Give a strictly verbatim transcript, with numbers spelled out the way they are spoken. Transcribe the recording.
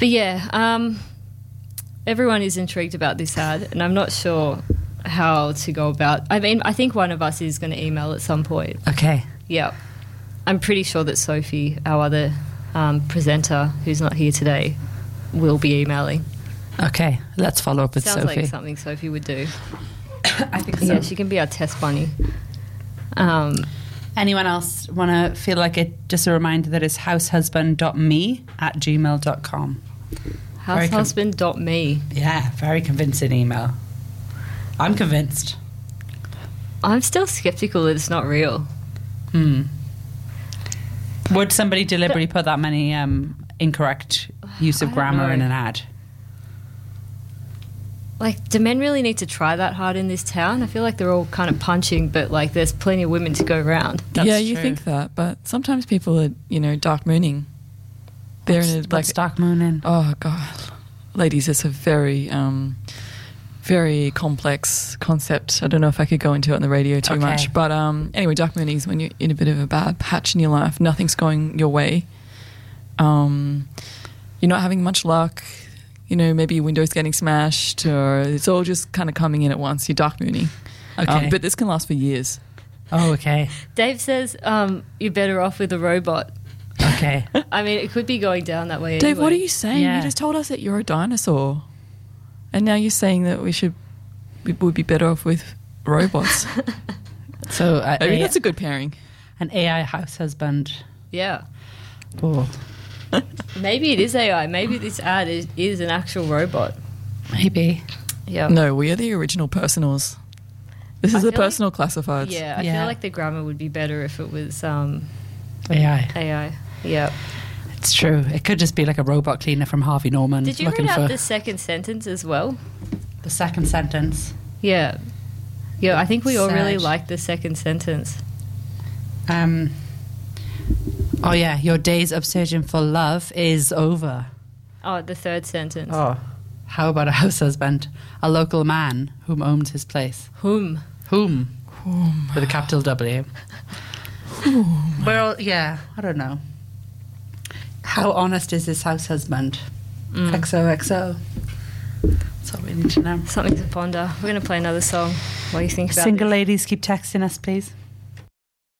But yeah, um, everyone is intrigued about this ad, and I'm not sure how to go about. I mean, I think one of us is going to email at some point. Okay. Yeah, I'm pretty sure that Sophie, our other um, presenter, who's not here today, will be emailing. Okay, let's follow up with Sounds Sophie. like something Sophie would do. I think so. Yeah, she can be our test bunny. Um, Anyone else want to feel like it? Just a reminder that it's househusband dot me at gmail dot com. househusband dot me. Yeah, very convincing email. I'm convinced. I'm still skeptical that it's not real. Hmm. Would somebody deliberately put that many um, incorrect use of I don't grammar know. in an ad? Like, do men really need to try that hard in this town? I feel like they're all kind of punching, but like there's plenty of women to go around. That's yeah, you true. think that, but sometimes people are, you know, dark mooning. They're What's, in a, like, what's dark mooning? oh god, ladies, it's a very, um, very complex concept. I don't know if I could go into it on the radio too Okay. much, but um, anyway, dark mooning is when you're in a bit of a bad patch in your life, nothing's going your way, um, you're not having much luck. You know, maybe your window's getting smashed, or it's all just kind of coming in at once. You're dark mooning. Okay. Um, but this can last for years. Oh, okay. Dave says um, you're better off with a robot. Okay. I mean, it could be going down that way Dave, anyway. what are you saying? Yeah. You just told us that you're a dinosaur. And now you're saying that we should we would be better off with robots. So uh, Maybe a, that's a good pairing. an A I house husband. Yeah. Oh, Maybe it is A I. Maybe this ad is, is an actual robot. maybe. Yeah. No, we are the original personals. This I is the feel like- personal classifieds. Yeah, I Yeah. feel like the grammar would be better if it was um, A I. A I. Yeah. It's true. It could just be like a robot cleaner from Harvey Norman. Did you looking read for out the second sentence as well? the second sentence. Yeah. Yeah, I think we all really Sad. like the second sentence. Um. Oh yeah, your days of searching for love is over. Oh, the third sentence. Oh, how about a house husband, a local man whom owns his place? Whom? Whom? With a capital W. Well, yeah, I don't know. How honest is this house husband? Mm. X O X O. That's all we need to know. Something to ponder. We're going to play another song while you think about Single this. ladies, keep texting us, please.